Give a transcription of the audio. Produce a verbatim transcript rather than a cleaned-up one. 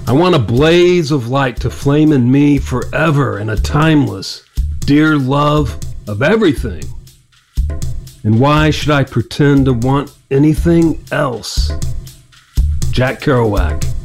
I want a blaze of light to flame in me forever in a timeless, dear love of everything. And why should I pretend to want anything else? Jack Kerouac.